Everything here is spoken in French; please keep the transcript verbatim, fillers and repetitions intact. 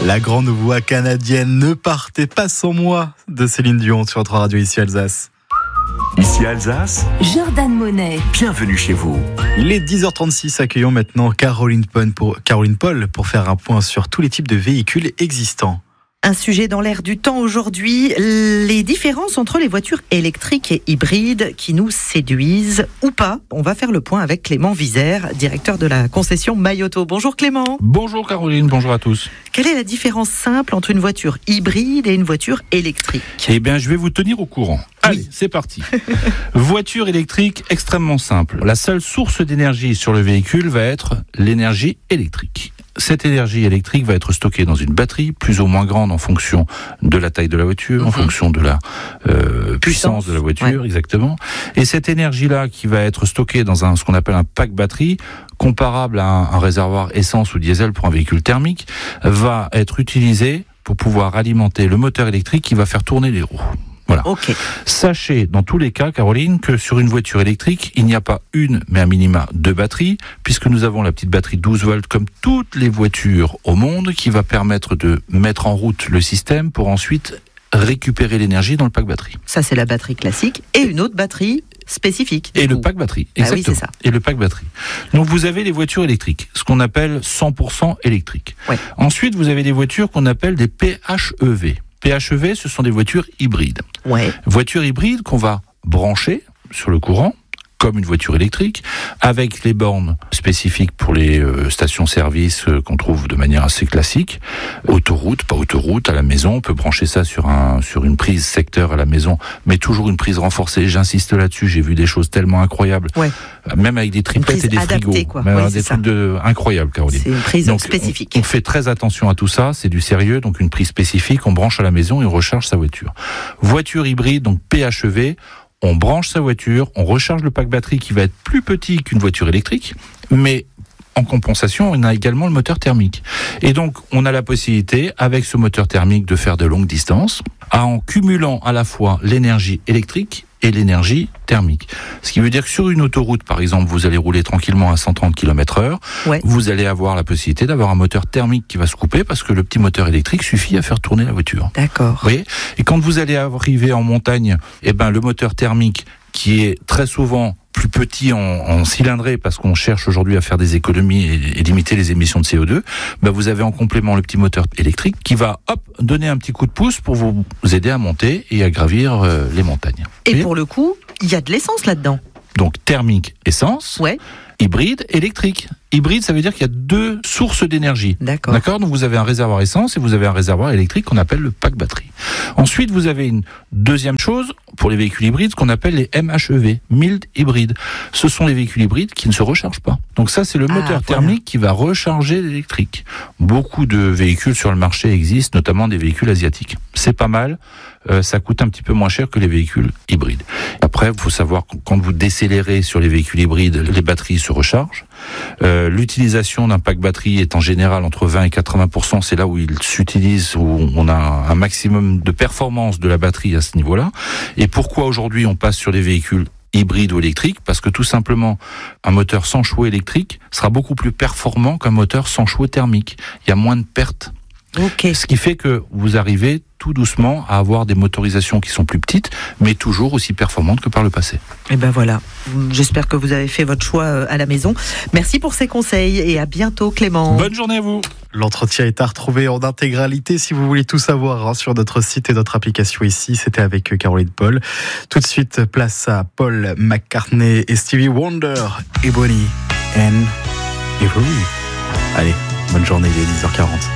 La grande voix canadienne Ne partez pas sans moi de Céline Dion sur notre radio ici Alsace. Ici Alsace, Jordan Monet. Bienvenue chez vous. Il est dix heures trente-six, accueillons maintenant Caroline Paul pour, Caroline Paul pour faire un point sur tous les types de véhicules existants. Un sujet dans l'air du temps aujourd'hui, les différences entre les voitures électriques et hybrides qui nous séduisent ou pas. On va faire le point avec Clément Vizère, directeur de la concession Mayoto. Bonjour Clément. Bonjour Caroline, bonjour à tous. Quelle est la différence simple entre une voiture hybride et une voiture électrique ? Eh bien, je vais vous tenir au courant. Allez, oui. C'est parti. Voiture électrique extrêmement simple. La seule source d'énergie sur le véhicule va être l'énergie électrique. Cette énergie électrique va être stockée dans une batterie plus ou moins grande en fonction de la taille de la voiture, mmh. en fonction de la euh, puissance. puissance de la voiture, ouais. Exactement. Et cette énergie-là qui va être stockée dans un, ce qu'on appelle un pack batterie, comparable à un, un réservoir essence ou diesel pour un véhicule thermique, va être utilisée pour pouvoir alimenter le moteur électrique qui va faire tourner les roues. Voilà. Okay. Sachez, dans tous les cas, Caroline, que sur une voiture électrique, il n'y a pas une, mais à minima deux batteries, puisque nous avons la petite batterie douze volts, comme toutes les voitures au monde, qui va permettre de mettre en route le système pour ensuite récupérer l'énergie dans le pack batterie. Ça, c'est la batterie classique, et une autre batterie spécifique. Et le pack batterie, exactement. Ah oui, c'est ça. Et le pack batterie. Donc vous avez les voitures électriques, ce qu'on appelle cent pour cent électriques. Ouais. Ensuite, vous avez des voitures qu'on appelle des P H E V. P H E V, ce sont des voitures hybrides. Ouais. Voitures hybrides qu'on va brancher sur le courant, comme une voiture électrique, avec les bornes spécifiques pour les euh, stations-service euh, qu'on trouve de manière assez classique. Autoroute, pas autoroute, à la maison, on peut brancher ça sur un sur une prise secteur à la maison, mais toujours une prise renforcée. J'insiste là-dessus, j'ai vu des choses tellement incroyables, ouais. même avec des triplettes et des adaptée, frigos, quoi. Mais, ouais, des trucs de, incroyables, Caroline. C'est une prise donc, spécifique. On, on fait très attention à tout ça, c'est du sérieux, donc une prise spécifique, on branche à la maison et on recharge sa voiture. Voiture hybride, donc P H E V. On branche sa voiture, on recharge le pack batterie qui va être plus petit qu'une voiture électrique, mais en compensation, on a également le moteur thermique. Et donc, on a la possibilité, avec ce moteur thermique, de faire de longues distances, en cumulant à la fois l'énergie électrique et l'énergie thermique. Ce qui veut dire que sur une autoroute, par exemple, vous allez rouler tranquillement à cent trente kilomètres heure, ouais. Vous allez avoir la possibilité d'avoir un moteur thermique qui va se couper parce que le petit moteur électrique suffit à faire tourner la voiture. D'accord. Vous voyez ? Et quand vous allez arriver en montagne, eh ben, le moteur thermique, qui est très souvent plus petit en, en cylindrée parce qu'on cherche aujourd'hui à faire des économies et, et limiter les émissions de C O deux, ben vous avez en complément le petit moteur électrique qui va hop donner un petit coup de pouce pour vous aider à monter et à gravir euh, les montagnes. Et pour le coup, il y a de l'essence là-dedans. Donc thermique, essence. Ouais. Hybride, électrique. Hybride, ça veut dire qu'il y a deux sources d'énergie. D'accord. D'accord ? Donc vous avez un réservoir essence et vous avez un réservoir électrique qu'on appelle le pack batterie. Ensuite, vous avez une deuxième chose pour les véhicules hybrides, ce qu'on appelle les M H E V, mild hybrides. Ce sont les véhicules hybrides qui ne se rechargent pas. Donc ça, c'est le moteur ah, voilà. thermique qui va recharger l'électrique. Beaucoup de véhicules sur le marché existent, notamment des véhicules asiatiques. C'est pas mal. Euh, ça coûte un petit peu moins cher que les véhicules hybrides. Après, il faut savoir que quand vous décélérez sur les véhicules hybrides, les batteries se rechargent. Euh, l'utilisation d'un pack batterie est en général entre vingt et quatre-vingts pour cent. C'est là où il s'utilise, où on a un maximum de performance de la batterie à ce niveau-là. Et pourquoi aujourd'hui on passe sur les véhicules hybrides ou électriques ? Parce que tout simplement, un moteur sans chaud électrique sera beaucoup plus performant qu'un moteur sans chaud thermique. Il y a moins de pertes. Okay. Ce qui fait que vous arrivez tout doucement à avoir des motorisations qui sont plus petites, mais toujours aussi performantes que par le passé. Et ben voilà, j'espère que vous avez fait votre choix à la maison. Merci pour ces conseils et à bientôt Clément. Bonne journée à vous. L'entretien est à retrouver en intégralité si vous voulez tout savoir hein, sur notre site et notre application ici. C'était avec Caroline Paul. Tout de suite, place à Paul McCartney et Stevie Wonder et Bonnie and Ivory. Allez, bonne journée, il est dix heures quarante.